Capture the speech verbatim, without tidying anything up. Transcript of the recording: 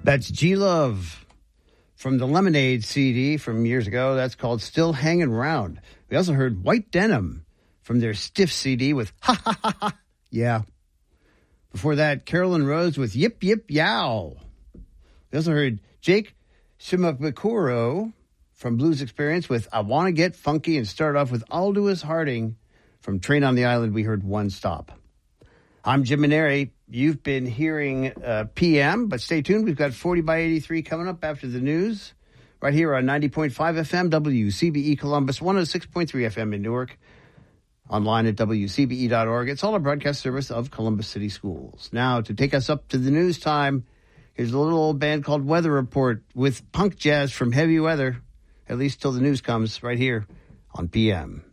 That's G-Love from the Lemonade C D from years ago. That's called Still Hanging Round. We also heard White Denim from their Stiff C D with Ha Ha Ha Ha. Yeah. Before that, Carolyn Rose with Yip Yip Yow. We also heard Jake Shimabukuro from Blues Experience with I Want to Get Funky, and started off with Aldous Harding from Train on the Island. We heard One Stop. I'm Jim Maneri. You've been hearing uh, P M, but stay tuned. We've got forty by eighty-three coming up after the news right here on ninety point five F M, W C B E Columbus, one oh six point three F M in Newark, online at W C B E dot org. It's all a broadcast service of Columbus City Schools. Now, to take us up to the news time, here's a little old band called Weather Report with punk jazz from Heavy Weather, at least till the news comes right here on P M.